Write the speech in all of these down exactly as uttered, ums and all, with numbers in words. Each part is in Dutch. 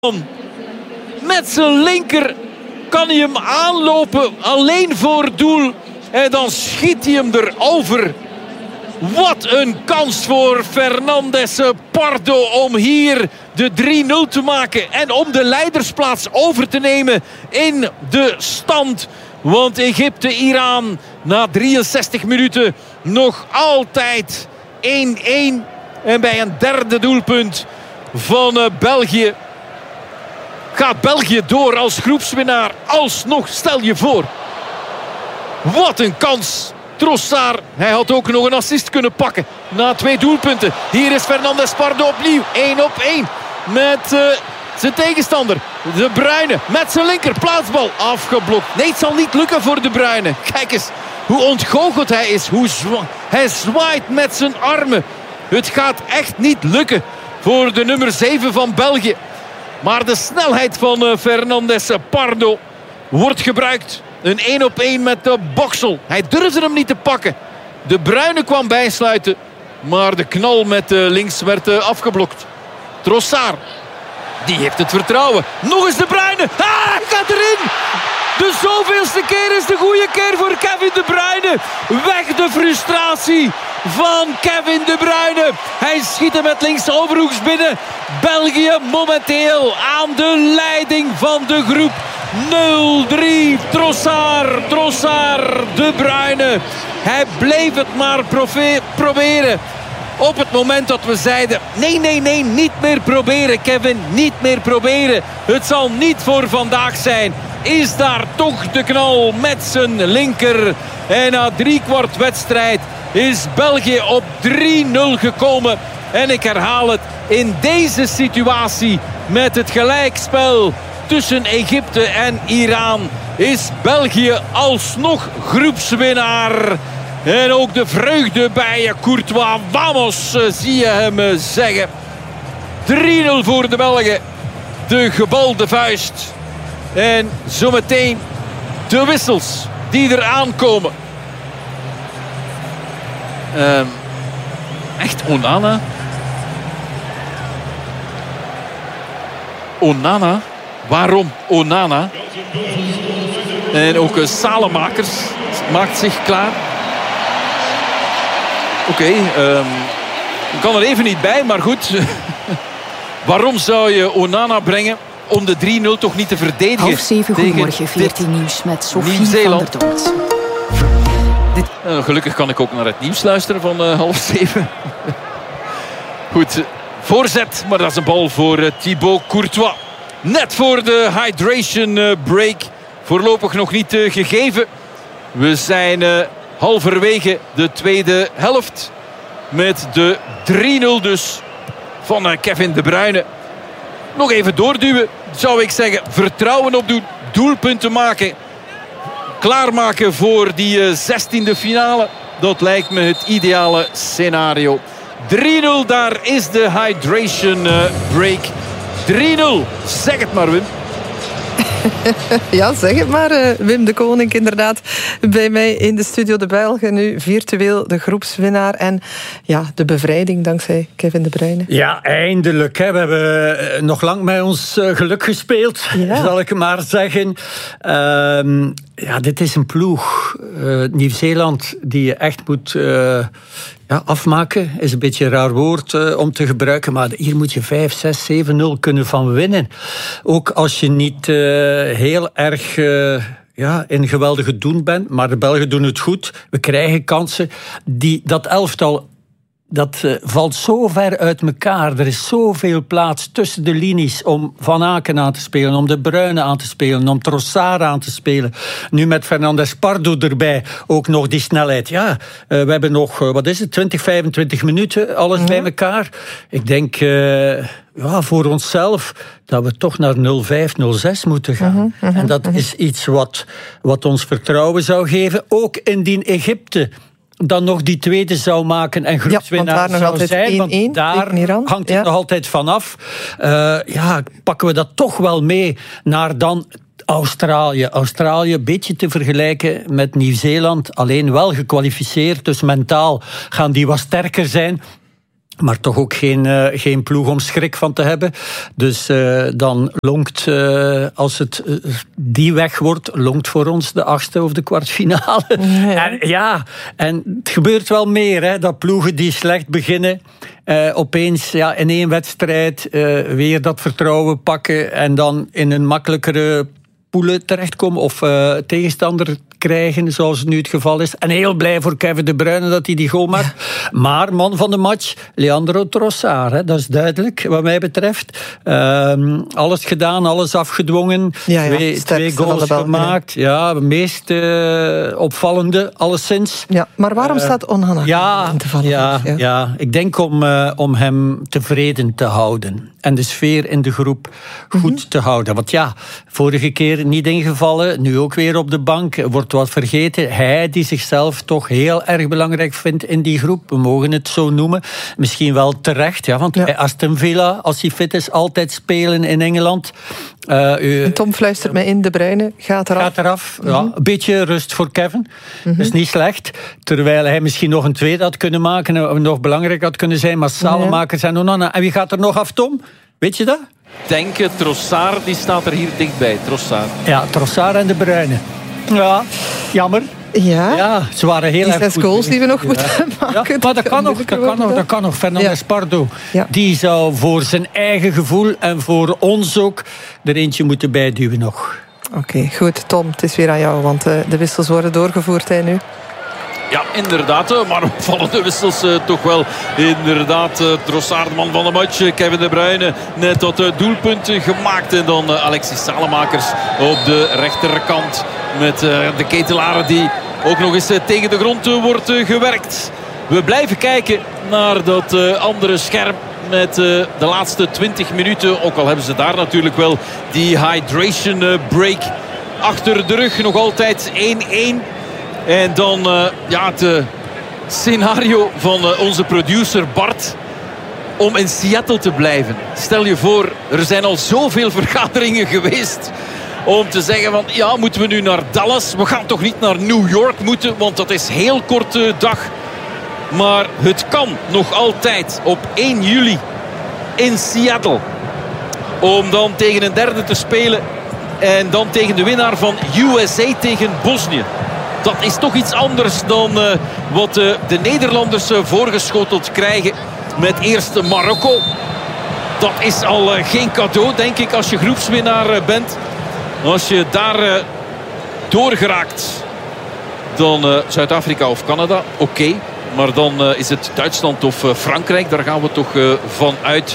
Met zijn linker kan hij hem aanlopen, alleen voor het doel. En dan schiet hij hem erover. Wat een kans voor Fernandes Pardo om hier de drie nul te maken. En om de leidersplaats over te nemen in de stand. Want Egypte-Iran na drieënzestig minuten nog altijd één-één. En bij een derde doelpunt van België gaat België door als groepswinnaar. Alsnog, stel je voor. Wat een kans. Trossard, hij had ook nog een assist kunnen pakken na twee doelpunten. Hier is Fernandes Pardo opnieuw. één op één met uh, zijn tegenstander. De Bruyne met zijn linker plaatsbal afgeblokt. Nee, het zal niet lukken voor De Bruyne. Kijk eens hoe ontgoocheld hij is. Hoe zwa- hij zwaait met zijn armen. Het gaat echt niet lukken voor de nummer zeven van België. Maar de snelheid van uh, Fernandes Pardo wordt gebruikt. Een één op één met de Boksel. Hij durfde hem niet te pakken. De Bruyne kwam bijsluiten. Maar de knal met uh, links werd uh, afgeblokt. Trossard. Die heeft het vertrouwen. Nog eens De Bruyne. Ah, hij gaat erin. De zoveelste keer is de goede keer voor Kevin De Bruyne. Weg de frustratie van Kevin De Bruyne. Hij schiet hem met links overhoeks binnen. België momenteel aan de leiding van de groep. nul drie. Trossard, Trossard, De Bruyne. Hij bleef het maar profe- proberen. Op het moment dat we zeiden, nee, nee, nee, niet meer proberen, Kevin. Niet meer proberen. Het zal niet voor vandaag zijn. Is daar toch de knal met zijn linker. En na driekwart wedstrijd is België op drie nul gekomen. En ik herhaal het, in deze situatie met het gelijkspel tussen Egypte en Iran is België alsnog groepswinnaar. En ook de vreugde bij Courtois. Vamos, zie je hem zeggen. drie nul voor de Belgen. De gebalde vuist. En zometeen de wissels die er aankomen. Um, echt Onana. Onana. Waarom Onana? En ook uh, Salemakers maakt zich klaar. Oké, okay, um, ik kan er even niet bij, maar goed. Waarom zou je Onana brengen om de drie nul toch niet te verdedigen? Half zeven, goedemorgen, veertien nieuws met Sophie van der Doort. Dit... Uh, gelukkig kan ik ook naar het nieuws luisteren van uh, half zeven. Goed, uh, voorzet, maar dat is een bal voor uh, Thibaut Courtois. Net voor de hydration uh, break. Voorlopig nog niet uh, gegeven. We zijn uh, halverwege de tweede helft. Met de drie nul dus van uh, Kevin De Bruyne. Nog even doorduwen, zou ik zeggen. Vertrouwen opdoen, doelpunten maken. Klaarmaken voor die uh, zestiende finale. Dat lijkt me het ideale scenario. drie nul, daar is de hydration uh, break. drie nul, zeg het maar, Wim. Ja, zeg het maar, uh, Wim de Koning inderdaad. Bij mij in de studio, de Belgen nu virtueel de groepswinnaar. En ja, de bevrijding dankzij Kevin De Bruyne. Ja, eindelijk. Hè. We hebben nog lang met ons uh, geluk gespeeld, ja. Zal ik maar zeggen. Uh, ja, dit is een ploeg, uh, Nieuw-Zeeland, die je echt moet... Uh, Ja, afmaken is een beetje een raar woord uh, om te gebruiken, maar hier moet je vijf, zes, zeven nul kunnen van winnen. Ook als je niet uh, heel erg uh, ja, in geweldige doen bent, maar de Belgen doen het goed. We krijgen kansen. Die, dat elftal, dat uh, valt zo ver uit elkaar. Er is zoveel plaats tussen de linies om Van Aken aan te spelen, om De Bruyne aan te spelen, om Trossard aan te spelen. Nu met Fernandes Pardo erbij, ook nog die snelheid. Ja, uh, we hebben nog, uh, wat is het, twintig, vijfentwintig minuten, alles ja. bij elkaar. Ik denk... Uh, Ja, voor onszelf dat we toch naar nul vijf, nul zes moeten gaan. Uh-huh, uh-huh, en dat uh-huh. is iets wat, wat ons vertrouwen zou geven. Ook indien Egypte dan nog die tweede zou maken en groepswinnaar ja, zou zijn. één één, want daar hangt het ja. nog altijd vanaf. Uh, ja, pakken we dat toch wel mee naar dan... Australië. Australië een beetje te vergelijken met Nieuw-Zeeland. Alleen wel gekwalificeerd, dus mentaal gaan die wat sterker zijn. Maar toch ook geen, uh, geen ploeg om schrik van te hebben. Dus uh, dan lonkt, uh, als het uh, die weg wordt, lonkt voor ons de achtste of de kwartfinale. Ja. En, ja, en het gebeurt wel meer, hè, dat ploegen die slecht beginnen, uh, opeens ja, in één wedstrijd uh, weer dat vertrouwen pakken en dan in een makkelijkere poelen terechtkomen of uh, tegenstander krijgen, zoals nu het geval is. En heel blij voor Kevin De Bruyne dat hij die goal maakt. Ja. Maar man van de match, Leandro Trossard. Hè, dat is duidelijk, wat mij betreft. Um, alles gedaan, alles afgedwongen. Ja, ja, twee, twee goals bal, gemaakt. Ja, ja, de meest uh, opvallende, alleszins. Ja, maar waarom uh, staat Onana ja, in te vallen? Ja, ja. ja, ik denk om, uh, om hem tevreden te houden. En de sfeer in de groep goed mm-hmm. te houden. Want ja, vorige keer niet ingevallen, nu ook weer op de bank, wordt wat vergeten. Hij die zichzelf toch heel erg belangrijk vindt in die groep, we mogen het zo noemen. Misschien wel terecht, ja, want ja. Aston Villa, als hij fit is, altijd spelen in Engeland. Uh, u, en Tom fluistert mij in, De Bruyne gaat eraf. Gaat eraf, mm-hmm. ja. Een beetje rust voor Kevin. Mm-hmm. Dat is niet slecht. Terwijl hij misschien nog een tweede had kunnen maken en nog belangrijk had kunnen zijn, maar Salemakers ja. en Onana. En wie gaat er nog af, Tom? Weet je dat? Denk Trossard, die staat er hier dichtbij. Trossard. Ja, Trossard en De Bruyne. Ja, jammer. Ja, ja ze waren heel die erg goed. Die zes goals die we nog ja. moeten maken. Ja, maar dat kan, nog, dat, kan nog, dat kan nog. Fernandes ja. Pardo, ja. die zou voor zijn eigen gevoel en voor ons ook er eentje moeten bijduwen nog. Oké, okay, goed. Tom, het is weer aan jou, want uh, de wissels worden doorgevoerd hè, nu. Ja, inderdaad, maar opvallende wissels uh, toch wel. Inderdaad, uh, Trossard, de man van de match. Kevin De Bruyne, net dat uh, doelpunt gemaakt. En dan uh, Alexis Salemakers op de rechterkant. Met uh, de ketelaren die ook nog eens uh, tegen de grond uh, wordt uh, gewerkt. We blijven kijken naar dat uh, andere scherm. Met uh, de laatste twintig minuten. Ook al hebben ze daar natuurlijk wel die hydration uh, break achter de rug. Nog altijd één-één. En dan uh, ja, het uh, scenario van uh, onze producer Bart om in Seattle te blijven. Stel je voor, er zijn al zoveel vergaderingen geweest om te zeggen van ja, moeten we nu naar Dallas? We gaan toch niet naar New York moeten, want dat is heel korte dag. Maar het kan nog altijd op één juli in Seattle. Om dan tegen een derde te spelen en dan tegen de winnaar van U S A tegen Bosnië. Dat is toch iets anders dan uh, wat uh, de Nederlanders uh, voorgeschoteld krijgen met eerst Marokko. Dat is al uh, geen cadeau, denk ik, als je groepswinnaar uh, bent. Als je daar uh, doorgeraakt, dan uh, Zuid-Afrika of Canada, oké. Okay. Maar dan uh, is het Duitsland of uh, Frankrijk, daar gaan we toch uh, van uit.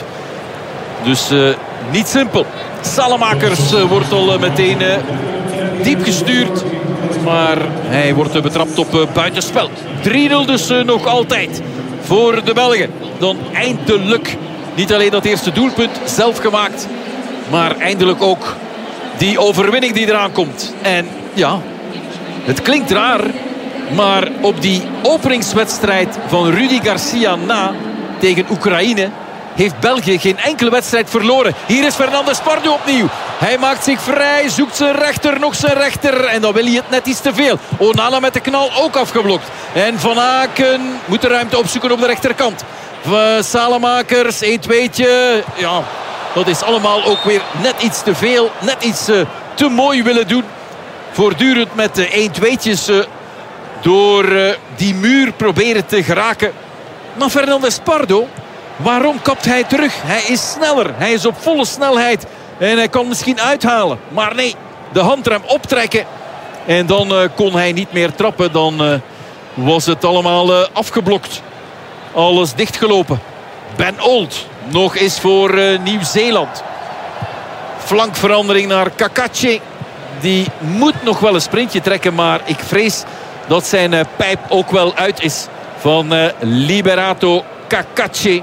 Dus uh, niet simpel. Salemakers uh, wordt al uh, meteen uh, diep gestuurd. Maar hij wordt betrapt op uh, buitenspel. drie nul dus uh, nog altijd voor de Belgen. Dan eindelijk niet alleen dat eerste doelpunt zelf gemaakt, maar eindelijk ook die overwinning die eraan komt. En ja, het klinkt raar, maar op die openingswedstrijd van Rudy Garcia na tegen Oekraïne heeft België geen enkele wedstrijd verloren. Hier is Fernandes Pardo opnieuw. Hij maakt zich vrij, zoekt zijn rechter, nog zijn rechter. En dan wil hij het net iets te veel. Onana met de knal ook afgeblokt. En Van Aken moet de ruimte opzoeken op de rechterkant. Salemakers, één-tweetje. Ja, dat is allemaal ook weer net iets te veel. Net iets uh, te mooi willen doen. Voortdurend met de één-tweetjes uh, door uh, die muur proberen te geraken. Maar Fernandes Pardo, waarom kapt hij terug? Hij is sneller. Hij is op volle snelheid. En hij kan misschien uithalen. Maar nee, de handrem optrekken. En dan uh, kon hij niet meer trappen. Dan uh, was het allemaal uh, afgeblokt. Alles dichtgelopen. Ben Old nog eens voor uh, Nieuw-Zeeland. Flankverandering naar Kakache. Die moet nog wel een sprintje trekken. Maar ik vrees dat zijn uh, pijp ook wel uit is. Van uh, Liberato Kakache.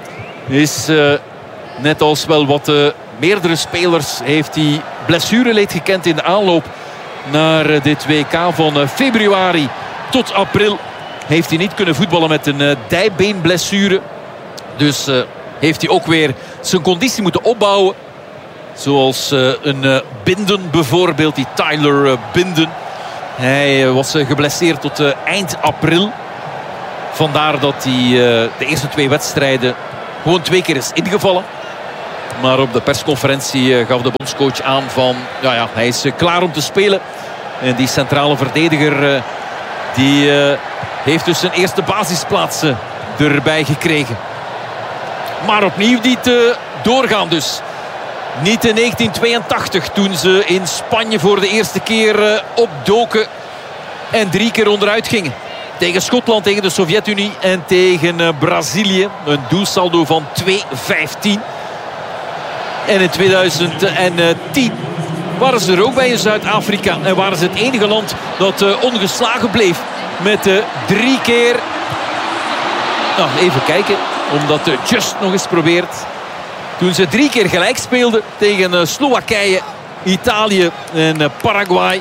Is uh, net als wel wat uh, meerdere spelers heeft hij blessureleed gekend in de aanloop naar uh, dit W K van uh, februari tot april. Heeft hij niet kunnen voetballen met een uh, dijbeenblessure. Dus uh, heeft hij ook weer zijn conditie moeten opbouwen. Zoals uh, een uh, Binden bijvoorbeeld, die Tyler uh, Binden. Hij uh, was uh, geblesseerd tot uh, eind april. Vandaar dat hij uh, de eerste twee wedstrijden gewoon twee keer is ingevallen. Maar op de persconferentie uh, gaf de bondscoach aan van... Ja, ja, hij is uh, klaar om te spelen. En die centrale verdediger... Uh, die uh, heeft dus zijn eerste basisplaats uh, erbij gekregen. Maar opnieuw niet uh, doorgaan dus. Niet in negentien tweeëntachtig toen ze in Spanje voor de eerste keer uh, opdoken. En drie keer onderuit gingen. Tegen Schotland, tegen de Sovjet-Unie en tegen uh, Brazilië. Een doelsaldo van twee vijftien. En in tweeduizend tien waren ze er ook bij in Zuid-Afrika. En waren ze het enige land dat uh, ongeslagen bleef. Met uh, drie keer... Nou, even kijken. Omdat uh, Just nog eens probeert. Toen ze drie keer gelijk speelden tegen uh, Slowakije, Italië en uh, Paraguay.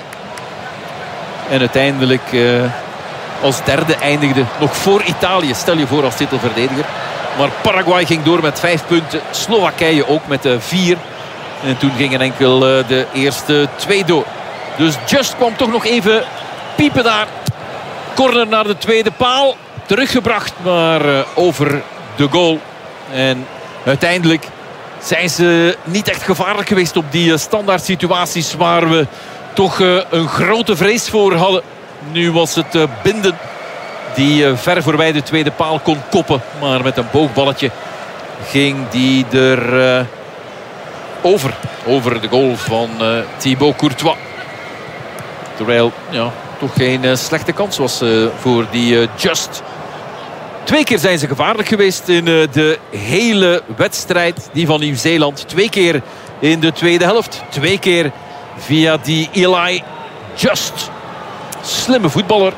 En uiteindelijk uh, als derde eindigde. Nog voor Italië, stel je voor als titelverdediger. Maar Paraguay ging door met vijf punten. Slowakije ook met uh, vier. En toen gingen enkel uh, de eerste twee door. Dus Just kwam toch nog even piepen daar. Corner naar de tweede paal. Teruggebracht, maar uh, over de goal. En uiteindelijk zijn ze niet echt gevaarlijk geweest op die uh, standaard situaties waar we toch uh, een grote vrees voor hadden. Nu was het uh, Binden die uh, ver voorbij de tweede paal kon koppen. Maar met een boogballetje ging die er uh, over. Over de goal van uh, Thibaut Courtois. Terwijl, ja, toch geen uh, slechte kans was uh, voor die uh, Just. Twee keer zijn ze gevaarlijk geweest in uh, de hele wedstrijd. Die van Nieuw-Zeeland. Twee keer in de tweede helft. Twee keer via die Eli Just. Slimme voetballer.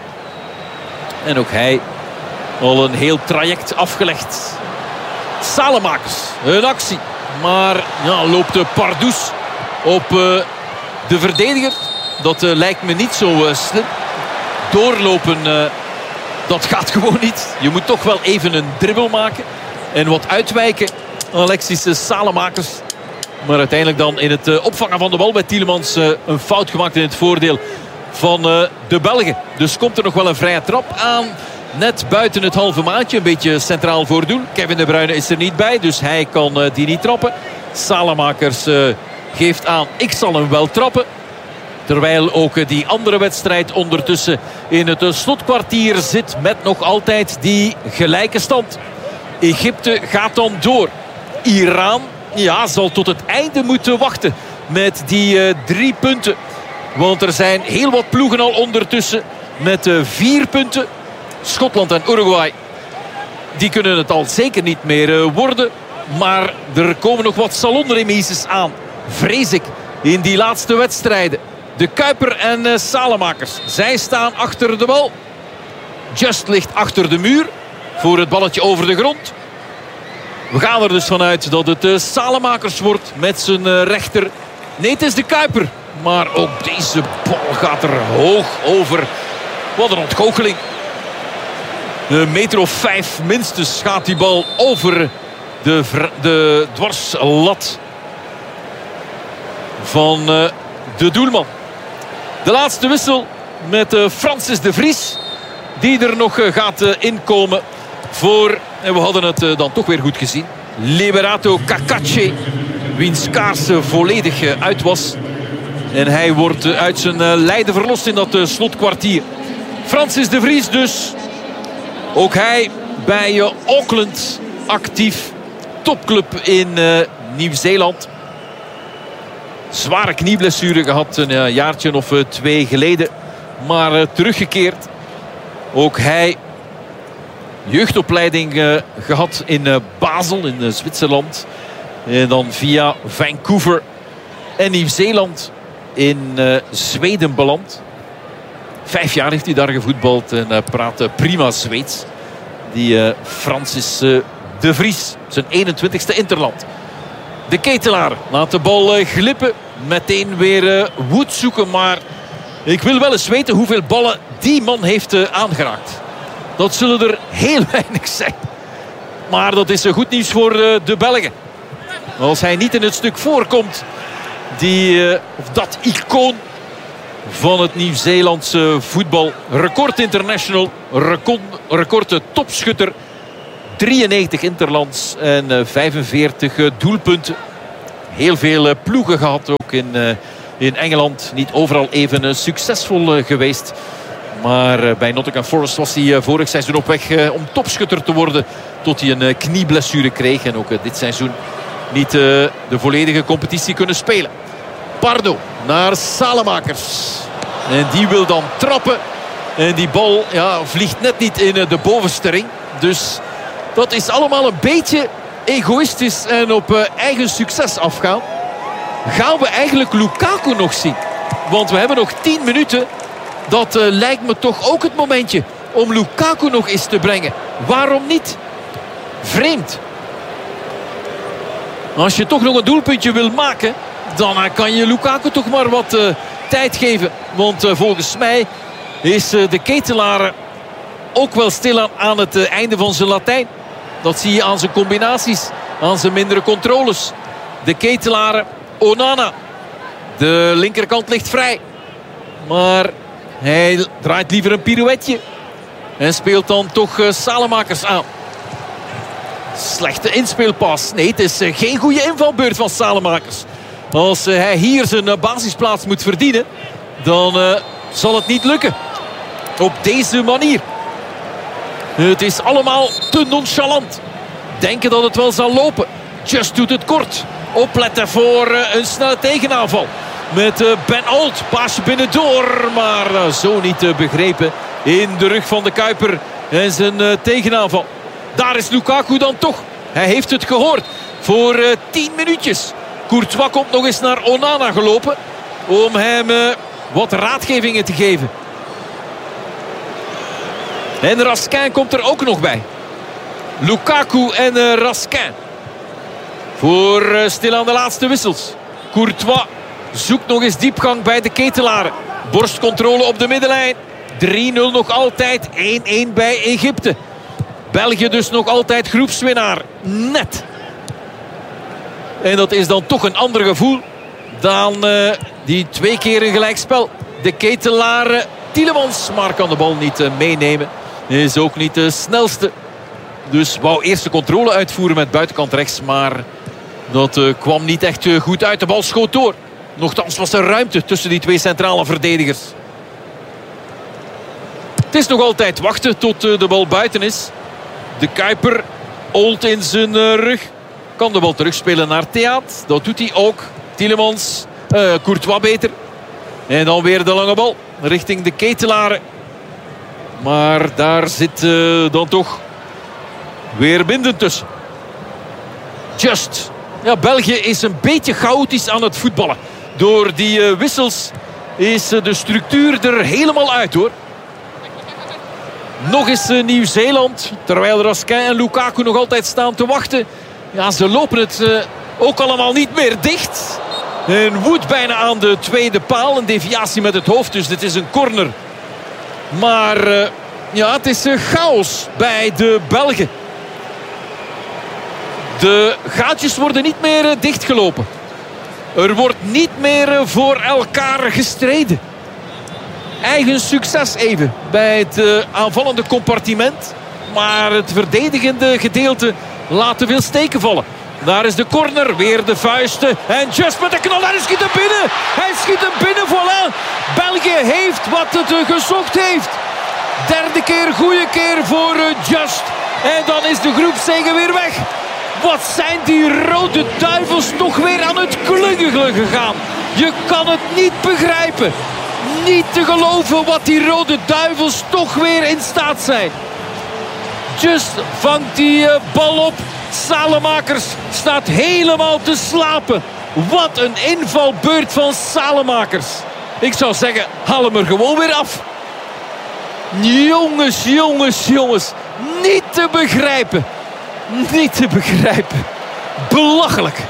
En ook hij al een heel traject afgelegd. Salemakers, een actie. Maar ja, loopt de Pardoes op uh, de verdediger. Dat uh, lijkt me niet zo uh, slim. Doorlopen, uh, dat gaat gewoon niet. Je moet toch wel even een dribbel maken. En wat uitwijken. Alexis uh, Salemakers. Maar uiteindelijk dan in het uh, opvangen van de bal bij Tielemans uh, een fout gemaakt in het voordeel van uh, de Belgen. Dus komt er nog wel een vrije trap aan. Net buiten het halve maatje. Een beetje centraal voor doel. Kevin De Bruyne is er niet bij. Dus hij kan uh, die niet trappen. Salemakers uh, geeft aan. Ik zal hem wel trappen. Terwijl ook uh, die andere wedstrijd ondertussen in het uh, slotkwartier zit. Met nog altijd die gelijke stand. Egypte gaat dan door. Iran ja, zal tot het einde moeten wachten. Met die uh, drie punten. Want er zijn heel wat ploegen al ondertussen. Met uh, vier punten. Schotland en Uruguay. Die kunnen het al zeker niet meer uh, worden. Maar er komen nog wat salonremises aan. Vrees ik. In die laatste wedstrijden. De Kuiper en uh, Salemakers. Zij staan achter de bal. Just ligt achter de muur. Voor het balletje over de grond. We gaan er dus vanuit dat het uh, Salemakers wordt. Met zijn uh, rechter. Nee, het is de Kuiper. Maar ook deze bal gaat er hoog over. Wat een ontgoocheling. Een meter of vijf minstens gaat die bal over de, de dwarslat van uh, de doelman. De laatste wissel met uh, Francis de Vries. Die er nog uh, gaat uh, inkomen voor, en we hadden het uh, dan toch weer goed gezien, Liberato Cacace. Wiens kaars uh, volledig uh, uit was. En hij wordt uh, uit zijn uh, lijden verlost in dat uh, slotkwartier. Francis de Vries dus. Ook hij bij uh, Auckland actief. Topclub in uh, Nieuw-Zeeland. Zware knieblessure gehad een uh, jaartje of uh, twee geleden. Maar uh, teruggekeerd. Ook hij jeugdopleiding uh, gehad in uh, Basel in uh, Zwitserland. En dan via Vancouver en Nieuw-Zeeland in uh, Zweden beland. Vijf jaar heeft hij daar gevoetbald en uh, praat uh, prima Zweeds. Die uh, Francis uh, de Vries, zijn eenentwintigste interland. De Ketelaar laat de bal uh, glippen. Meteen weer uh, Wood zoeken, maar ik wil wel eens weten hoeveel ballen die man heeft uh, aangeraakt. Dat zullen er heel weinig zijn. Maar dat is uh, goed nieuws voor uh, de Belgen. Als hij niet in het stuk voorkomt, die, uh, of dat icoon van het Nieuw-Zeelandse voetbal. Record international, record, record topschutter. drieënnegentig interlands en vijfenveertig doelpunten. Heel veel ploegen gehad ook in, in Engeland. Niet overal even succesvol geweest. Maar bij Nottingham Forest was hij vorig seizoen op weg om topschutter te worden. Tot hij een knieblessure kreeg. En ook dit seizoen niet de volledige competitie kunnen spelen. Pardo naar Salemakers. En die wil dan trappen. En die bal ja, vliegt net niet in de bovenste ring. Dus dat is allemaal een beetje egoïstisch en op eigen succes afgaan. Gaan we eigenlijk Lukaku nog zien? Want we hebben nog tien minuten. Dat uh, lijkt me toch ook het momentje om Lukaku nog eens te brengen. Waarom niet? Vreemd. Als je toch nog een doelpuntje wil maken, dan uh, kan je Lukaku toch maar wat uh, tijd geven. Want uh, volgens mij is uh, de ketelaar ook wel stilaan aan het uh, einde van zijn Latijn. Dat zie je aan zijn combinaties, aan zijn mindere controles. De ketelaar Onana. De linkerkant ligt vrij. Maar hij draait liever een pirouetje. En speelt dan toch uh, Salemakers aan. Slechte inspeelpas. Nee, het is uh, geen goede invalbeurt van Salemakers. Als uh, hij hier zijn uh, basisplaats moet verdienen, dan uh, zal het niet lukken. Op deze manier. Het is allemaal te nonchalant. Denken dat het wel zal lopen. Just doet het kort. Opletten voor uh, een snelle tegenaanval. Met uh, Ben Olt. Paasje binnendoor. Maar uh, zo niet uh, begrepen. In de rug van de Kuiper. En zijn uh, tegenaanval. Daar is Lukaku dan toch. Hij heeft het gehoord. Voor uh, tien minuutjes. Courtois komt nog eens naar Onana gelopen. Om hem uh, wat raadgevingen te geven. En Raskin komt er ook nog bij. Lukaku en uh, Raskin. Voor uh, stilaan de laatste wissels. Courtois zoekt nog eens diepgang bij de ketelaren. Borstcontrole op de middenlijn. drie nul nog altijd. één-één bij Egypte. België dus nog altijd groepswinnaar. Net. En dat is dan toch een ander gevoel dan uh, die twee keer een gelijkspel. De ketelaren Tielemans, maar kan de bal niet uh, meenemen. Is ook niet de snelste. Dus wou eerst de controle uitvoeren met buitenkant rechts. Maar dat uh, kwam niet echt uh, goed uit. De bal schoot door. Nochtans was er ruimte tussen die twee centrale verdedigers. Het is nog altijd wachten tot uh, de bal buiten is. De Kuiper, Olt in zijn uh, rug. Kan de bal terugspelen naar Theaat. Dat doet hij ook. Tielemans, uh, Courtois beter. En dan weer de lange bal richting de ketelaren. Maar daar zit uh, dan toch weer Binden tussen. Just. Ja, België is een beetje chaotisch aan het voetballen. Door die uh, wissels is uh, de structuur er helemaal uit, hoor. Nog eens uh, Nieuw-Zeeland. Terwijl Raskin en Lukaku nog altijd staan te wachten. Ja, ze lopen het uh, ook allemaal niet meer dicht. En Wood bijna aan de tweede paal. Een deviatie met het hoofd, dus dit is een corner. Maar uh, ja, het is uh, chaos bij de Belgen. De gaatjes worden niet meer uh, dichtgelopen. Er wordt niet meer uh, voor elkaar gestreden. Eigen succes even bij het uh, aanvallende compartiment. Maar het verdedigende gedeelte laat te veel steken vallen. Daar is de corner, weer de vuisten. En Just met de knal, hij schiet hem binnen. Hij schiet hem binnen, voilà. België heeft wat het uh, gezocht heeft. Derde keer, goede keer voor uh, Just. En dan is de groepszege weer weg. Wat zijn die rode duivels toch weer aan het klungelen gegaan. Je kan het niet begrijpen. Niet te geloven wat die rode duivels toch weer in staat zijn. Just vangt die uh, bal op. Salemakers staat helemaal te slapen. Wat een invalbeurt van Salemakers. Ik zou zeggen, haal hem er gewoon weer af. Jongens, jongens, jongens. Niet te begrijpen. Niet te begrijpen. Belachelijk.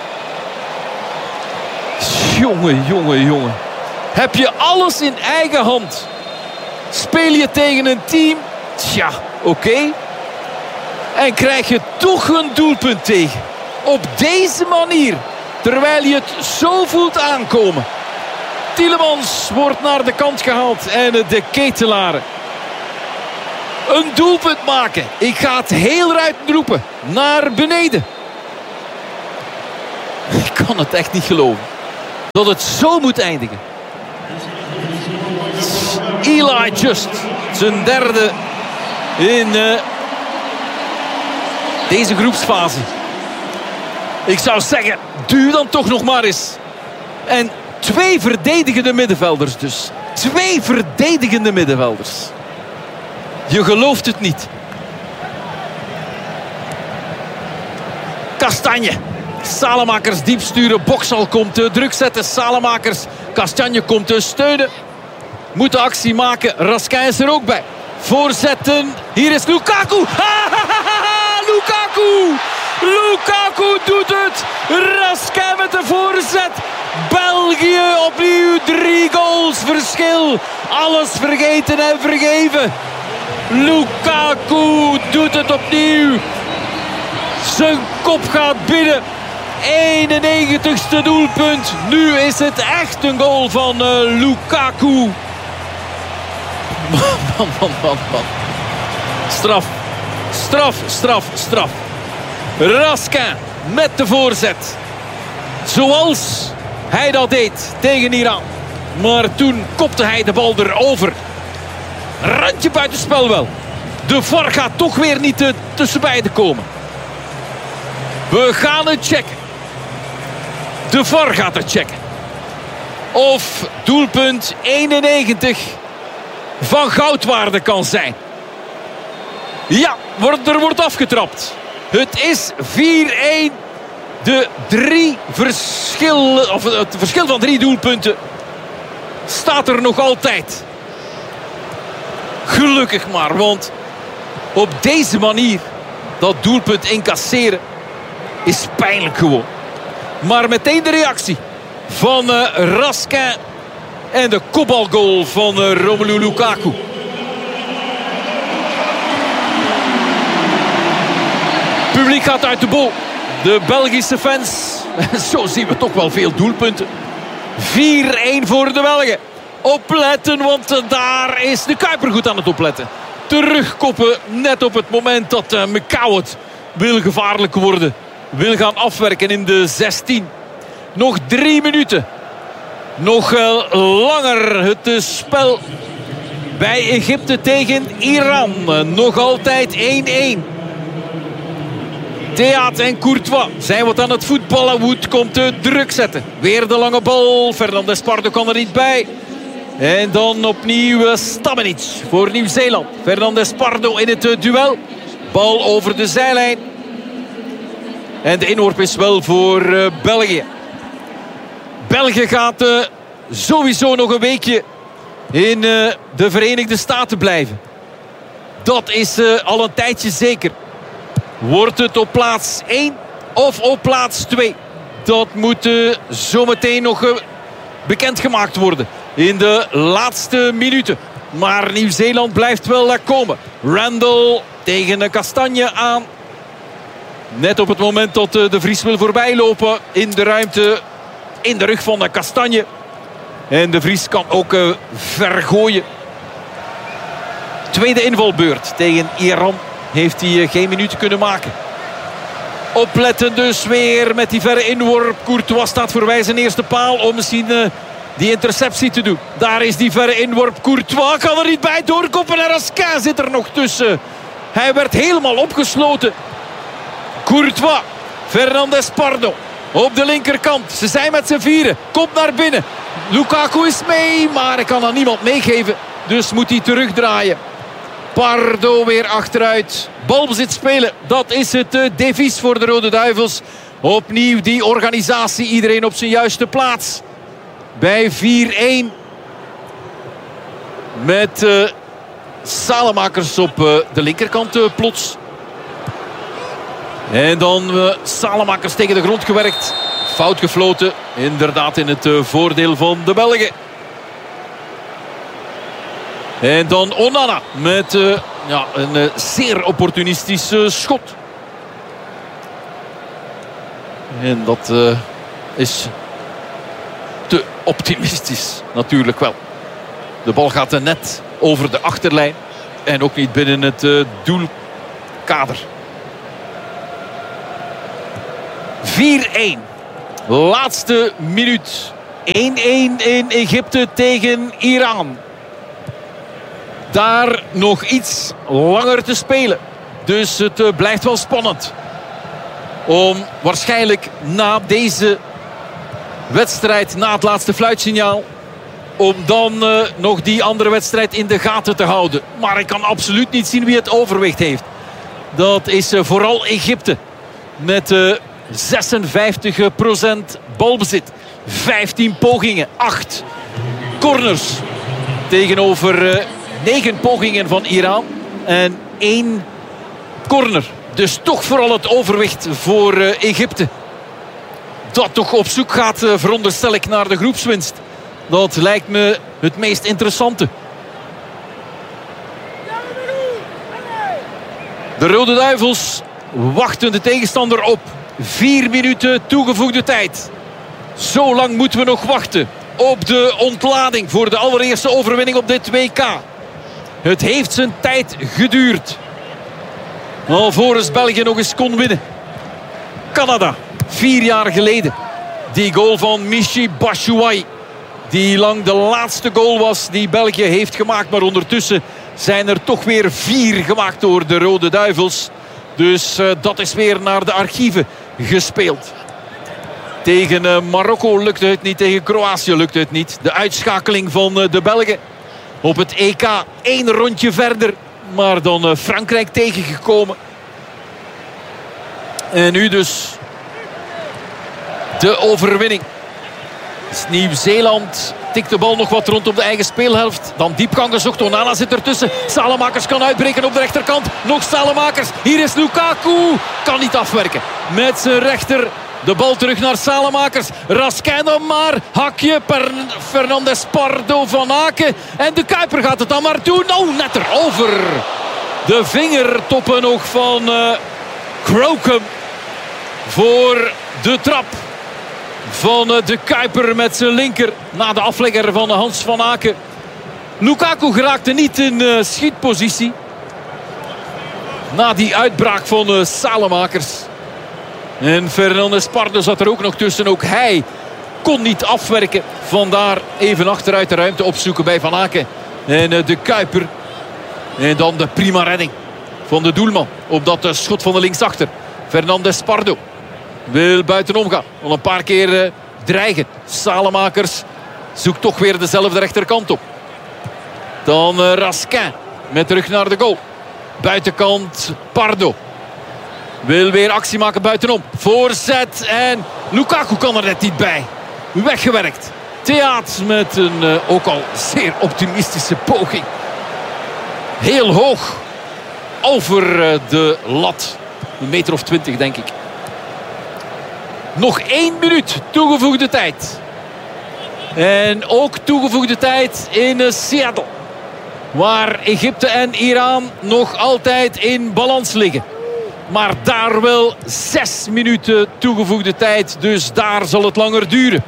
Jongen, jongen, jongen. Heb je alles in eigen hand? Speel je tegen een team? Tja, oké. Okay. En krijg je toch een doelpunt tegen. Op deze manier. Terwijl je het zo voelt aankomen. Tielemans wordt naar de kant gehaald. En de Ketelaar. Een doelpunt maken. Ik ga het heel ruitend roepen. Naar beneden. Ik kan het echt niet geloven. Dat het zo moet eindigen. Eli Just. Zijn derde in uh, deze groepsfase. Ik zou zeggen, duw dan toch nog maar eens. En twee verdedigende middenvelders dus. Twee verdedigende middenvelders. Je gelooft het niet. Kastanje. Salemakers diep sturen. Boksal komt te druk zetten. Salemakers. Kastanje komt te steunen. Moet de actie maken. Raskin is er ook bij. Voorzetten. Hier is Lukaku. Lukaku. Lukaku doet het. Raskin met de voorzet. België opnieuw drie goals verschil. Alles vergeten en vergeven. Lukaku doet het opnieuw. Zijn kop gaat binnen. eenennegentigste doelpunt. Nu is het echt een goal van uh, Lukaku. Man, man, man, man. Straf. Straf, straf, straf. Raskin met de voorzet. Zoals hij dat deed tegen Iran. Maar toen kopte hij de bal erover. Randje buitenspel wel. De V A R gaat toch weer niet uh, tussen beiden komen. We gaan het checken. De V A R gaat het checken. Of doelpunt eenennegentig van goudwaarde kan zijn. Ja, er wordt afgetrapt. Het is vier-een. De drie verschil, of het verschil van drie doelpunten staat er nog altijd. Gelukkig maar, want op deze manier dat doelpunt incasseren is pijnlijk gewoon. Maar meteen de reactie van uh, Raskin en de kopbalgoal van uh, Romelu Lukaku. Publiek gaat uit de bol. De Belgische fans. Zo zien we toch wel veel doelpunten. vier-een voor de Belgen. Opletten, want daar is de Kuiper goed aan het opletten. Terugkoppen net op het moment dat uh, McCowett wil gevaarlijk worden. Wil gaan afwerken in de zestien. Nog drie minuten. Nog uh, langer het uh, spel bij Egypte tegen Iran. Uh, nog altijd één-één. Theat en Courtois zijn wat aan het voetballen. Wood komt te druk zetten. Weer de lange bal. Fernandes Pardo kan er niet bij. En dan opnieuw Stamenic voor Nieuw-Zeeland. Fernandes Pardo in het duel. Bal over de zijlijn. En de inworp is wel voor uh, België. België gaat uh, sowieso nog een weekje in uh, de Verenigde Staten blijven. Dat is uh, al een tijdje zeker. Wordt het op plaats één of op plaats twee? Dat moet uh, zometeen nog uh, bekendgemaakt worden. In de laatste minuten. Maar Nieuw-Zeeland blijft wel uh, komen. Randall tegen uh, Kastanje aan. Net op het moment dat uh, de Vries wil voorbij lopen. In de ruimte. In de rug van uh, Kastanje. En de Vries kan ook uh, vergooien. Tweede invalbeurt tegen Iran. Heeft hij uh, geen minuten kunnen maken. Opletten dus weer met die verre inworp. Courtois staat voorbij zijn eerste paal om misschien uh, die interceptie te doen. Daar is die verre inworp. Courtois kan er niet bij doorkoppen. En Raskin zit er nog tussen. Hij werd helemaal opgesloten. Courtois. Fernandes Pardo. Op de linkerkant. Ze zijn met z'n vieren. Komt naar binnen. Lukaku is mee. Maar hij kan aan niemand meegeven. Dus moet hij terugdraaien. Pardo weer achteruit. Balbezit spelen. Dat is het uh, devies voor de Rode Duivels. Opnieuw die organisatie. Iedereen op zijn juiste plaats. Bij vier-een. Met uh, Salemakers op uh, de linkerkant uh, plots. En dan uh, Salemakers tegen de grond gewerkt. Fout gefloten. Inderdaad in het uh, voordeel van de Belgen. En dan Onana met uh, ja, een uh, zeer opportunistisch uh, schot. En dat uh, is te optimistisch natuurlijk wel. De bal gaat er net over de achterlijn. En ook niet binnen het uh, doelkader. vier-een. Laatste minuut. één-één in Egypte tegen Iran. Daar nog iets langer te spelen. Dus het uh, blijft wel spannend. Om waarschijnlijk na deze wedstrijd, na het laatste fluitsignaal, om dan uh, nog die andere wedstrijd in de gaten te houden. Maar ik kan absoluut niet zien wie het overwicht heeft. Dat is uh, vooral Egypte. Met uh, zesenvijftig procent balbezit. vijftien pogingen. acht corners. Tegenover uh, negen pogingen van Iran. En één corner. Dus toch vooral het overwicht voor uh, Egypte. Dat toch op zoek gaat, uh, veronderstel ik, naar de groepswinst. Dat lijkt me het meest interessante. De Rode Duivels wachten de tegenstander op. Vier minuten toegevoegde tijd. Zo lang moeten we nog wachten op de ontlading voor de allereerste overwinning op dit W K. Het heeft zijn tijd geduurd. Alvorens België nog eens kon winnen. Canada, vier jaar geleden. Die goal van Michy Batshuayi. Die lang de laatste goal was die België heeft gemaakt. Maar ondertussen zijn er toch weer vier gemaakt door de Rode Duivels. Dus uh, dat is weer naar de archieven gespeeld. Tegen uh, Marokko lukte het niet. Tegen Kroatië lukte het niet. De uitschakeling van uh, de Belgen op het E K. Eén rondje verder. Maar dan uh, Frankrijk tegengekomen. En nu dus de overwinning. Nieuw-Zeeland tikt de bal nog wat rond op de eigen speelhelft. Dan diepgang gezocht. Onana zit ertussen. Salemakers kan uitbreken op de rechterkant. Nog Salemakers. Hier is Lukaku. Kan niet afwerken. Met zijn rechter. De bal terug naar Salemakers. Raskin dan maar. Hakje. Per Fernandes Pardo van Aken. En de Kuiper gaat het dan maar doen. Oh, net erover. De vingertoppen nog van uh, Crocombe. Voor de trap van de Kuiper met zijn linker. Na de aflegger van Hans van Aken. Lukaku geraakte niet in uh, schietpositie. Na die uitbraak van uh, Salemakers. En Fernandes Pardo zat er ook nog tussen. Ook hij kon niet afwerken. Vandaar even achteruit de ruimte opzoeken bij Van Aken. En uh, de Kuiper. En dan de prima redding van de doelman. Op dat uh, schot van de linksachter. Fernandes Pardo. Wil buitenom gaan. Al een paar keer uh, dreigen. Salemakers zoekt toch weer dezelfde rechterkant op. Dan uh, Raskin. Met terug naar de goal. Buitenkant Pardo. Wil weer actie maken buitenom. Voorzet en Lukaku kan er net niet bij. Weggewerkt. Theaat met een uh, ook al zeer optimistische poging. Heel hoog. Over uh, de lat. Een meter of twintig denk ik. Nog één minuut toegevoegde tijd. En ook toegevoegde tijd in uh, Seattle. Waar Egypte en Iran nog altijd in balans liggen. Maar daar wel zes minuten toegevoegde tijd. Dus daar zal het langer duren.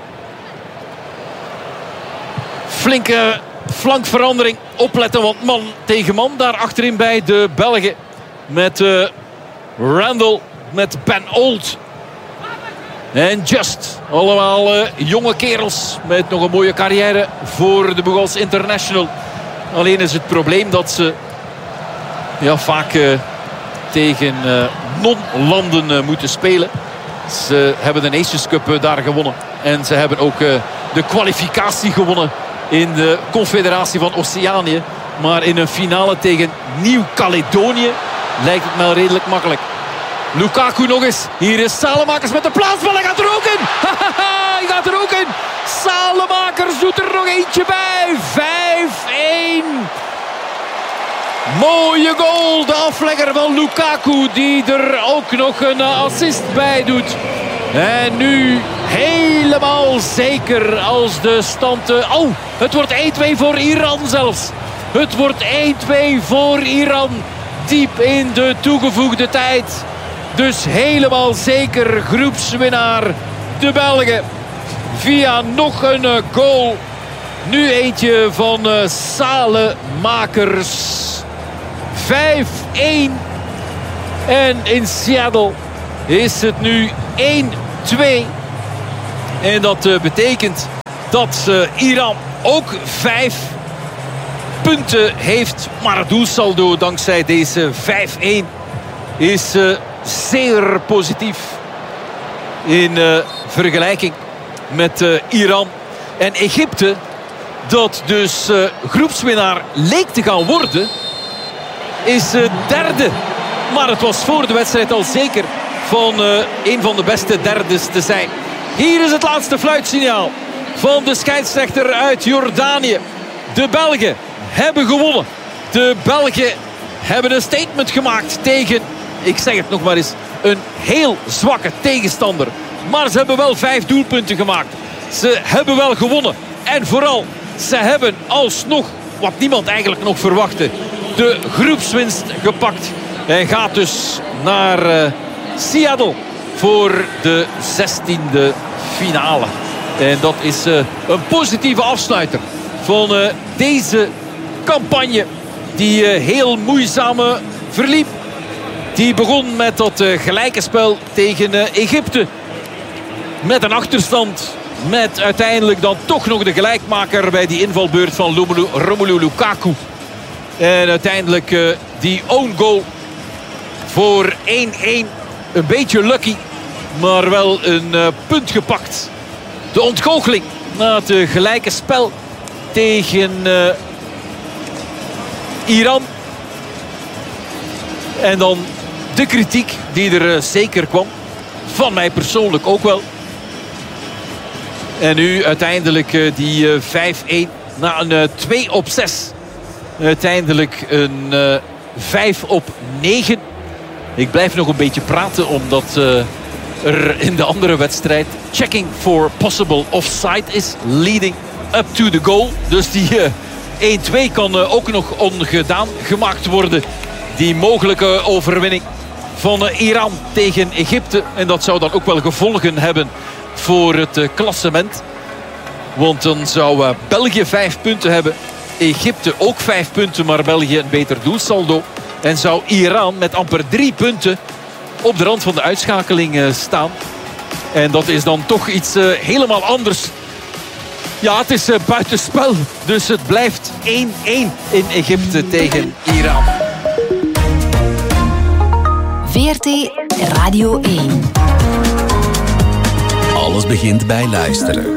Flinke flankverandering. Opletten, want man tegen man daar achterin bij de Belgen. Met uh, Randall, met Ben Old. En Just. Allemaal uh, jonge kerels met nog een mooie carrière voor de Bugals International. Alleen is het probleem dat ze ja, vaak uh, tegen uh, non-landen uh, moeten spelen. Ze hebben de Nations Cup uh, daar gewonnen. En ze hebben ook uh, de kwalificatie gewonnen in de Confederatie van Oceanië. Maar in een finale tegen Nieuw-Caledonië lijkt het mij redelijk makkelijk. Lukaku nog eens. Hier is Salemakers met de plaatsbal. Hij gaat er ook in. Hij gaat er ook in. Salemakers doet er nog eentje bij. vijf-één. Mooie goal. De aflegger van Lukaku. Die er ook nog een assist bij doet. En nu helemaal zeker als de stand... Oh, het wordt één-twee voor Iran zelfs. Het wordt één-twee voor Iran. Diep in de toegevoegde tijd. Dus helemaal zeker groepswinnaar de Belgen. via nog een uh, goal. Nu eentje van uh, Salemakers. vijf-één. En in Seattle is het nu één-twee. En dat uh, betekent dat uh, Iran ook vijf punten heeft. Maar het doelsaldo dankzij deze vijf-één is uh, zeer positief. In uh, vergelijking met uh, Iran en Egypte. Dat dus uh, groepswinnaar leek te gaan worden. Is uh, derde. Maar het was voor de wedstrijd al zeker van uh, een van de beste derdes te zijn. Hier is het laatste fluitsignaal van de scheidsrechter uit Jordanië. De Belgen hebben gewonnen. De Belgen hebben een statement gemaakt tegen, ik zeg het nog maar eens, een heel zwakke tegenstander. Maar ze hebben wel vijf doelpunten gemaakt. Ze hebben wel gewonnen. En vooral, ze hebben alsnog, wat niemand eigenlijk nog verwachtte, de groepswinst gepakt. Hij gaat dus naar uh, Seattle voor de zestiende finale. En dat is uh, een positieve afsluiter van uh, deze campagne. Die uh, heel moeizaam uh, verliep. Die begon met dat uh, gelijke spel tegen uh, Egypte. Met een achterstand. Met uiteindelijk dan toch nog de gelijkmaker bij die invalbeurt van Romelu, Romelu Lukaku. En uiteindelijk uh, die own goal voor één-één. Een beetje lucky. Maar wel een uh, punt gepakt. De ontgoocheling na het uh, gelijke spel tegen uh, Iran. En dan de kritiek die er uh, zeker kwam. Van mij persoonlijk ook wel. En nu uiteindelijk uh, die uh, vijf-één na een uh, twee op zes. Uiteindelijk een uh, vijf op negen. Ik blijf nog een beetje praten omdat uh, er in de andere wedstrijd checking for possible offside is. Leading up to the goal. Dus die uh, één-twee kan uh, ook nog ongedaan gemaakt worden. Die mogelijke overwinning van uh, Iran tegen Egypte. En dat zou dan ook wel gevolgen hebben voor het uh, klassement. Want dan zou uh, België vijf punten hebben. Egypte ook vijf punten, maar België een beter doelsaldo. En zou Iran met amper drie punten op de rand van de uitschakeling uh, staan. En dat is dan toch iets uh, helemaal anders. Ja, het is uh, buitenspel. Dus het blijft één-één in Egypte tegen Iran. V R T Radio één. Alles begint bij luisteren.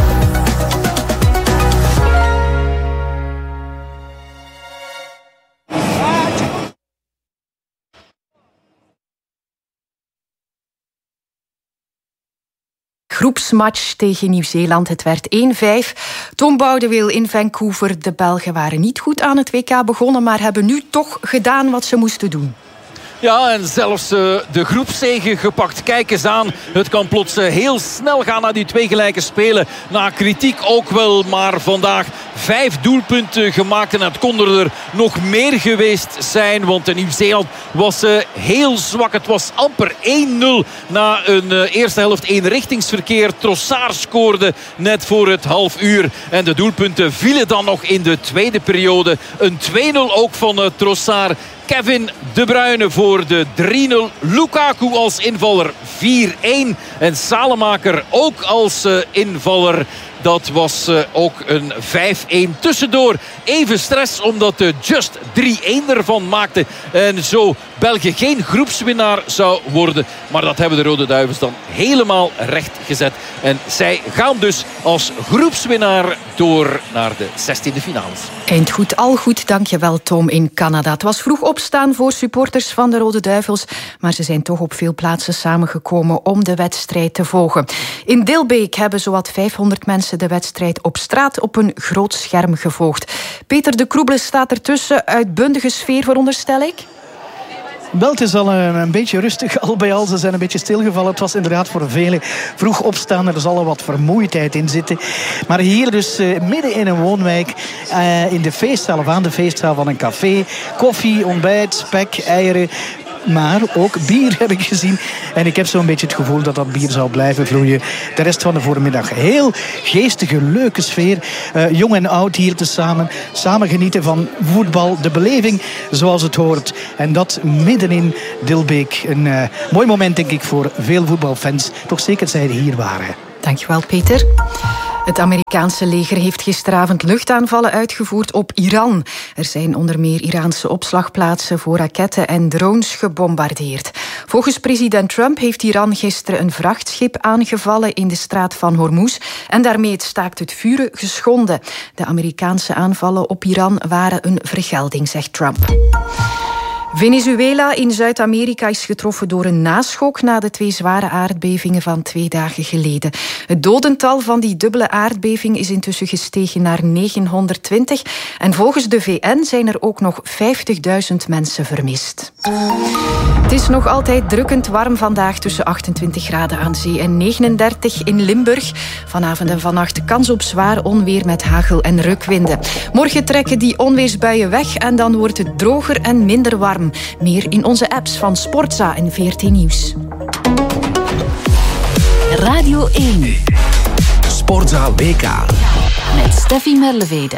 Groepsmatch tegen Nieuw-Zeeland. Het werd één-vijf. Tom Boudeweel in Vancouver. De Belgen waren niet goed aan het W K begonnen, maar hebben nu toch gedaan wat ze moesten doen. Ja, en zelfs uh, de groepszege gepakt. Kijk eens aan. Het kan plots uh, heel snel gaan naar die twee gelijke spelen. Na kritiek ook wel, maar vandaag vijf doelpunten gemaakt. En het kon er nog meer geweest zijn. Want Nieuw-Zeeland was uh, heel zwak. Het was amper één-nul na een uh, eerste helft eenrichtingsverkeer. Trossard scoorde net voor het half uur. En de doelpunten vielen dan nog in de tweede periode. Een twee-nul ook van uh, Trossard. Kevin De Bruyne voor de drie-nul. Lukaku als invaller vier-één. En Salemaker ook als uh, invaller. Dat was uh, ook een vijf-één. Tussendoor even stress omdat de Just drie-één ervan maakte. En zo België geen groepswinnaar zou worden. Maar dat hebben de Rode Duivels dan helemaal recht gezet. En zij gaan dus als groepswinnaar door naar de zestiende finales. Eind goed, al goed. Dankjewel Tom in Canada. Het was vroeg opstaan voor supporters van de Rode Duivels. Maar ze zijn toch op veel plaatsen samengekomen om de wedstrijd te volgen. In Dilbeek hebben zowat vijfhonderd mensen de wedstrijd op straat op een groot scherm gevolgd. Peter de Kroebele staat ertussen. Uitbundige sfeer, veronderstel ik? Wel, het is al een, een beetje rustig al bij al. Ze zijn een beetje stilgevallen. Het was inderdaad voor velen vroeg opstaan. Er zal al wat vermoeidheid in zitten. Maar hier dus uh, midden in een woonwijk, uh, in de feestzaal of aan de feestzaal van een café. Koffie, ontbijt, spek, eieren. maar ook bier heb ik gezien. En ik heb zo'n beetje het gevoel dat dat bier zal blijven vloeien de rest van de voormiddag. Heel geestige, leuke sfeer. Uh, jong en oud hier tezamen. Samen genieten van voetbal, de beleving zoals het hoort. En dat midden in Dilbeek. Een uh, mooi moment, denk ik, voor veel voetbalfans. Toch zeker zij hier waren. Dankjewel, Peter. Het Amerikaanse leger heeft gisteravond luchtaanvallen uitgevoerd op Iran. Er zijn onder meer Iraanse opslagplaatsen voor raketten en drones gebombardeerd. Volgens president Trump heeft Iran gisteren een vrachtschip aangevallen in de straat van Hormuz en daarmee het staakt het vuren geschonden. De Amerikaanse aanvallen op Iran waren een vergelding, zegt Trump. Venezuela in Zuid-Amerika is getroffen door een naschok na de twee zware aardbevingen van twee dagen geleden. Het dodental van die dubbele aardbeving is intussen gestegen naar negenhonderdtwintig en volgens de V N zijn er ook nog vijftigduizend mensen vermist. Het is nog altijd drukkend warm vandaag tussen achtentwintig graden aan zee en negenendertig in Limburg. Vanavond en vannacht kans op zwaar onweer met hagel en rukwinden. Morgen trekken die onweersbuien weg en dan wordt het droger en minder warm. Meer in onze apps van Sportza en V R T Nieuws. Radio één. Sportza W K. Met Steffi Merlevede.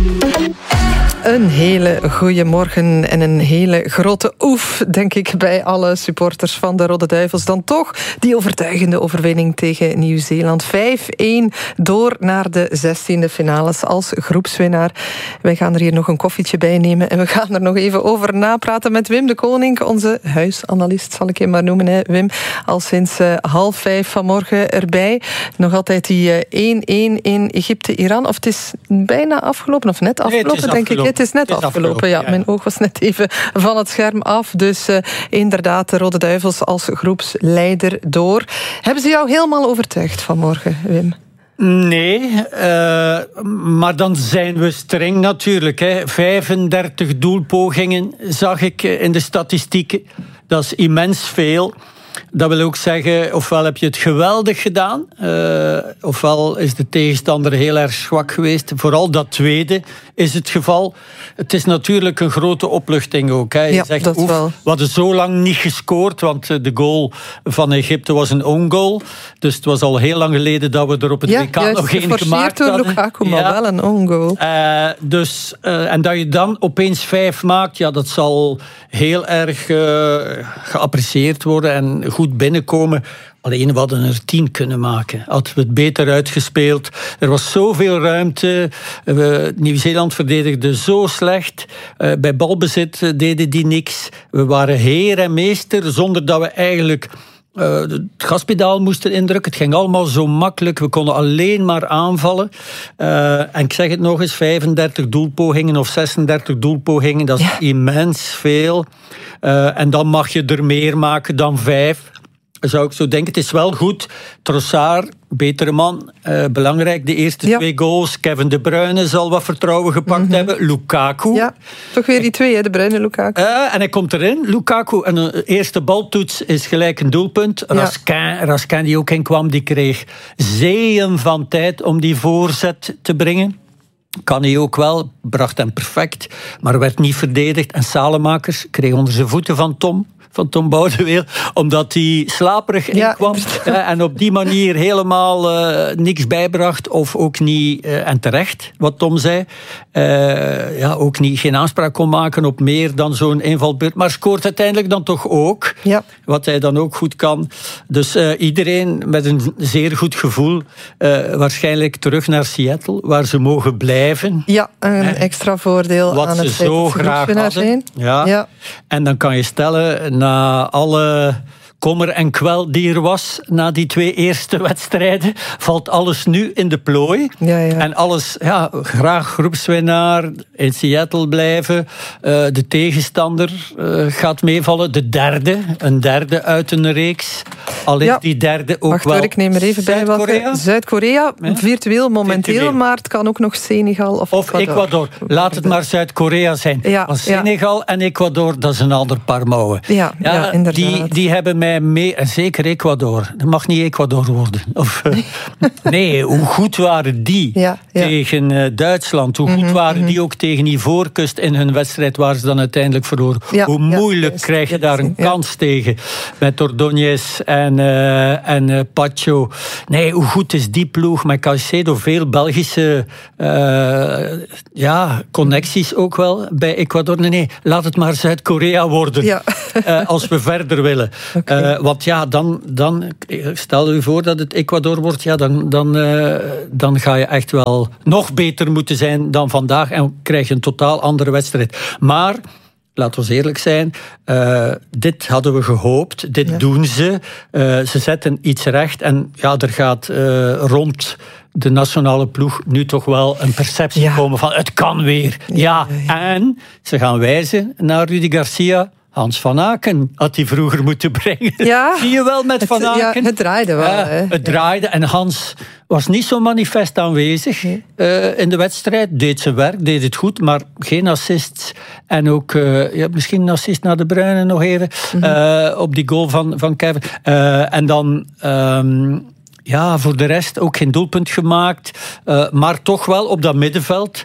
Een hele goede morgen en een hele grote oef, denk ik, bij alle supporters van de Rode Duivels. Dan toch die overtuigende overwinning tegen Nieuw-Zeeland. vijf-één door naar de zestiende finales als groepswinnaar. Wij gaan er hier nog een koffietje bij nemen en we gaan er nog even over napraten met Wim de Koning, onze huisanalist, zal ik hem maar noemen. Hè, Wim, al sinds uh, half vijf vanmorgen erbij. Nog altijd die één-één in Egypte-Iran. Of het is bijna afgelopen, of net afgelopen, nee, denk afgelopen. ik. Het is net het is afgelopen, afgelopen ja. ja. Mijn oog was net even van het scherm af. Dus uh, inderdaad, de Rode Duivels als groepsleider door. Hebben ze jou helemaal overtuigd vanmorgen, Wim? Nee, uh, maar dan zijn we streng natuurlijk. Hè. vijfendertig doelpogingen zag ik in de statistieken. Dat is immens veel. Dat wil ook zeggen, ofwel heb je het geweldig gedaan, uh, ofwel is de tegenstander heel erg zwak geweest. Vooral dat tweede is het geval. Het is natuurlijk een grote opluchting ook. Hè. Je ja, zegt, dat oef, wel. We hadden zo lang niet gescoord, want de goal van Egypte was een own goal. Dus het was al heel lang geleden dat we er op het ja, W K nog geen gemaakt door hadden. Lukaku, maar ja. wel een own goal. Uh, dus, uh, en dat je dan opeens vijf maakt, ja, dat zal heel erg uh, geapprecieerd worden en goed binnenkomen. Alleen we hadden er tien kunnen maken. Hadden we het beter uitgespeeld. Er was zoveel ruimte. Uh, Nieuw-Zeeland verdedigde zo slecht. Uh, bij balbezit uh, deden die niks. We waren heer en meester zonder dat we eigenlijk Uh, het gaspedaal moesten indrukken. Het ging allemaal zo makkelijk. We konden alleen maar aanvallen. Uh, en ik zeg het nog eens, vijfendertig doelpogingen of zesendertig doelpogingen. Dat is ja. immens veel. Uh, en dan mag je er meer maken dan vijf. Zou ik zo denken. Het is wel goed. Trossard, betere man. Uh, belangrijk, de eerste ja. twee goals. Kevin De Bruyne zal wat vertrouwen gepakt mm-hmm. hebben. Lukaku. Ja, toch weer die twee, hè? De Bruyne, Lukaku. Uh, en hij komt erin. Lukaku, en een eerste baltoets is gelijk een doelpunt. Ja. Raskin, Raskin, die ook in kwam, die kreeg zeeën van tijd om die voorzet te brengen. Kan hij ook wel, bracht hem perfect. Maar werd niet verdedigd. En Salemakers kreeg onder zijn voeten van Tom. Van Tom Boudeweel, omdat hij slaperig inkwam ja. en op die manier helemaal uh, niks bijbracht of ook niet, uh, en terecht, wat Tom zei, uh, ja, ook niet, geen aanspraak kon maken op meer dan zo'n invalbeurt, maar scoort uiteindelijk dan toch ook, ja. wat hij dan ook goed kan. Dus uh, iedereen met een zeer goed gevoel, uh, waarschijnlijk terug naar Seattle, waar ze mogen blijven. Ja, een eh, extra voordeel wat aan ze het feit zo dat ze graag hadden. Ja. Ja. En dan kan je stellen, na alle kommer en kwel die er was na die twee eerste wedstrijden, valt alles nu in de plooi. Ja, ja. En alles, ja, graag groepswinnaar, in Seattle blijven. Uh, de tegenstander uh, gaat meevallen. De derde, een derde uit een reeks. Al is ja. die derde ook Wacht, wel hoor, ik neem er even bij welke. Zuid-Korea, ja? virtueel momenteel, virtueel. Maar het kan ook nog Senegal of, of Ecuador. Ecuador. Laat het maar Zuid-Korea zijn. Ja, Want Senegal ja. en Ecuador, dat is een ander paar mouwen. Ja, ja, ja, inderdaad. Die, die hebben mij mee, en zeker Ecuador, dat mag niet Ecuador worden. Of, uh, nee, hoe goed waren die ja, ja. tegen uh, Duitsland? Hoe goed mm-hmm, waren mm-hmm. die ook tegen Ivoorkust in hun wedstrijd waar ze dan uiteindelijk verloren? Ja, hoe moeilijk ja, krijg je daar een ja. kans tegen met Ordóñez en, uh, en uh, Pacho? Nee, hoe goed is die ploeg met Caicedo? Veel Belgische uh, ja, connecties ook wel bij Ecuador. Nee, nee, laat het maar Zuid-Korea worden. Ja. uh, als we verder willen. Okay. Uh, want ja, dan, dan stel u voor dat het Ecuador wordt, ja, dan, dan, uh, dan ga je echt wel nog beter moeten zijn dan vandaag en krijg je een totaal andere wedstrijd. Maar laten we eerlijk zijn, uh, dit hadden we gehoopt, dit ja. doen ze. Uh, ze zetten iets recht en ja, er gaat uh, rond de nationale ploeg nu toch wel een perceptie ja. komen van het kan weer. Ja, ja, ja. En ze gaan wijzen naar Rudy Garcia. Hans van Aken had hij vroeger moeten brengen. Ja. Zie je wel met het, Van Aken? Ja, het draaide wel. Ja, hè. Het draaide en Hans was niet zo manifest aanwezig nee. uh, in de wedstrijd. Deed zijn werk, deed het goed, maar geen assists. En ook uh, ja, misschien een assist naar De Bruyne nog even. Mm-hmm. Uh, op die goal van, van Kevin. Uh, en dan... Um, Ja, voor de rest ook geen doelpunt gemaakt. Uh, maar toch wel op dat middenveld,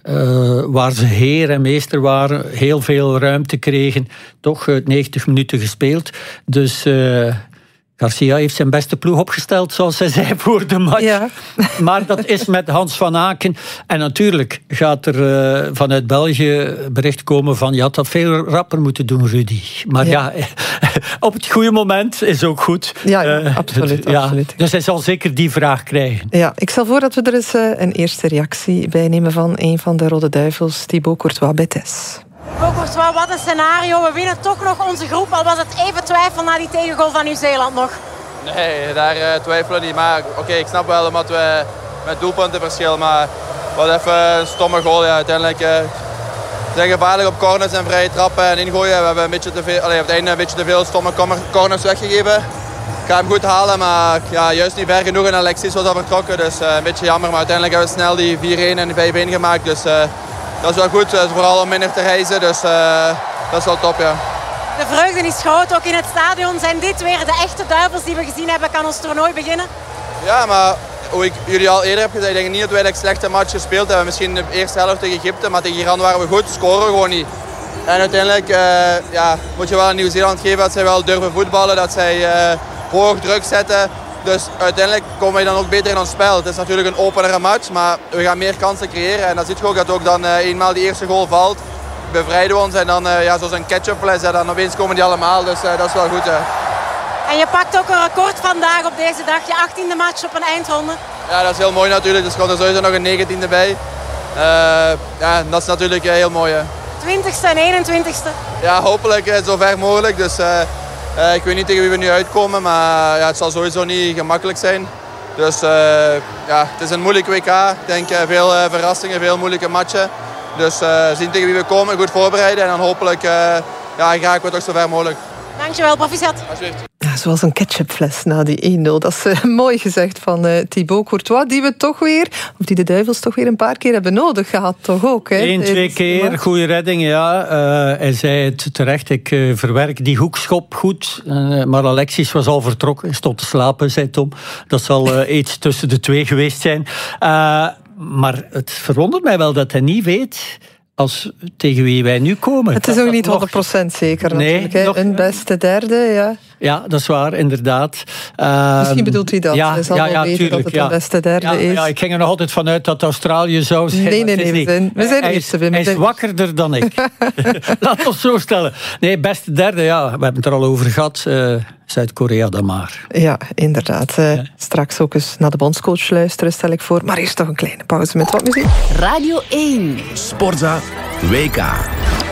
uh, waar ze heer en meester waren, heel veel ruimte kregen. Toch uh, negentig minuten gespeeld. Dus uh, Garcia heeft zijn beste ploeg opgesteld, zoals hij zei voor de match. Ja. Maar dat is met Hans van Aken. En natuurlijk gaat er uh, vanuit België bericht komen van je had dat veel rapper moeten doen, Rudy. Maar ja, ja op het goede moment is ook goed. Ja, ja uh, absoluut, ja. absoluut. Dus hij zal zeker die vraag krijgen. Ja, ik stel voor dat we er eens uh, een eerste reactie bij nemen van een van de Rode Duivels, Thibaut Courtois bij T E S. Thibaut Courtois, wat een scenario. We winnen toch nog onze groep, al was het even twijfel na die tegengoal van Nieuw-Zeeland nog. Nee, daar uh, twijfelen niet. Maar oké, okay, ik snap wel omdat we met doelpuntenverschil, maar wat even een stomme goal. Ja, uiteindelijk uh, zijn gevaarlijk op corners en vrije trappen en ingooien. We hebben een beetje te veel, allee, op het einde een beetje te veel stomme corners weggegeven. Ik ga hem goed halen, maar ja, juist niet ver genoeg en Alexis was al vertrokken. Dus uh, een beetje jammer, maar uiteindelijk hebben we snel die vier-een en die vijf-een gemaakt. Dus uh, dat is wel goed, dus vooral om minder te reizen. Dus uh, dat is wel top, ja. De vreugde is groot, ook in het stadion. Zijn dit weer de echte Duivels die we gezien hebben? Kan ons toernooi beginnen? Ja, maar hoe ik jullie al eerder heb gezegd, ik denk niet dat wij een slechte match gespeeld hebben. Misschien de eerste helft tegen Egypte, maar tegen Iran waren we goed, scoren we gewoon niet. En uiteindelijk uh, ja, moet je wel aan Nieuw-Zeeland geven dat zij wel durven voetballen, dat zij uh, hoog druk zetten. Dus uiteindelijk komen wij dan ook beter in ons spel. Het is natuurlijk een openere match, maar we gaan meer kansen creëren. En dan zie je ook dat ook dan uh, eenmaal die eerste goal valt, bevrijden we ons en dan uh, ja, zoals een ketchupfles, en dan opeens komen die allemaal. Dus uh, dat is wel goed. Hè. En je pakt ook een record vandaag op deze dag, je achttiende match op een eindronde. Ja, dat is heel mooi natuurlijk. Dus er komt er sowieso nog een negentiende bij. Uh, ja, dat is natuurlijk uh, heel mooi. Hè. twintigste en eenentwintigste. Ja, hopelijk uh, zo ver mogelijk. Dus uh, uh, ik weet niet tegen wie we nu uitkomen, maar ja, het zal sowieso niet gemakkelijk zijn. Dus uh, ja, het is een moeilijk W K. Ik denk uh, veel uh, verrassingen, veel moeilijke matchen. Dus uh, zien tegen wie we komen, goed voorbereiden en dan hopelijk uh, ja, raken we toch zo ver mogelijk. Dankjewel, proficiat. Ja, zoals een ketchupfles na die één nul. Dat is uh, mooi gezegd van uh, Thibaut Courtois, die we toch weer, of die de Duivels toch weer een paar keer hebben nodig gehad, toch ook? Hè? Eén, twee keer, goede redding, ja. Uh, hij zei het terecht, ik uh, verwerk die hoekschop goed. Uh, maar Alexis was al vertrokken, hij stond te slapen, zei Tom. Dat zal uh, iets tussen de twee geweest zijn. Uh, maar het verwondert mij wel dat hij niet weet als tegen wie wij nu komen. Het is ook niet honderd procent zeker natuurlijk. Nee, nog, een beste derde, ja. Ja, dat is waar, inderdaad. Uh, Misschien bedoelt hij dat. Ja, hij zal ja, wel ja, weten tuurlijk, dat het ja. een beste derde ja, is. Ja, ik ging er nog altijd vanuit dat Australië zou zijn. Nee, nee, nee. We zijn, we zijn hij eerste. Is, hij is wakkerder dan ik. Laat ons zo stellen. Nee, beste derde, ja. We hebben het er al over gehad. Uh, Zuid-Korea dan maar. Ja, inderdaad. Uh, ja. Straks ook eens naar de bondscoach luisteren, stel ik voor. Maar eerst toch een kleine pauze met wat muziek. Radio één. Sportza W K.